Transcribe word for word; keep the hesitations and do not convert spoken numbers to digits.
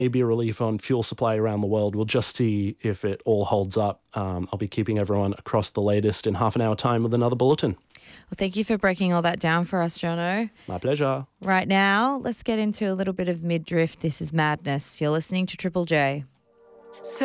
maybe a relief on fuel supply around the world. We'll just see if it all holds up. Um, I'll be keeping everyone across the latest in half an hour time with another bulletin. Well, thank you for breaking all that down for us, Jono. My pleasure. Right now, let's get into a little bit of Midriff. This is Madness. You're listening to Triple J.